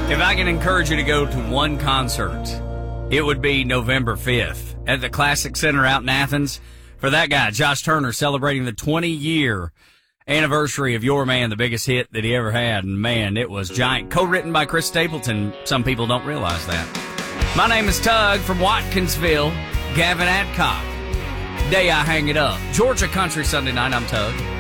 If I can encourage you to go to one concert, it would be November 5th at the Classic Center out in Athens for that guy, Josh Turner, celebrating the 20-year anniversary of Your Man, the biggest hit that he ever had. And man, it was giant. Co-written by Chris Stapleton. Some people don't realize that. My name is Tug from Watkinsville. Gavin Adcock. Day I hang it up. Georgia Country Sunday night. I'm Tug.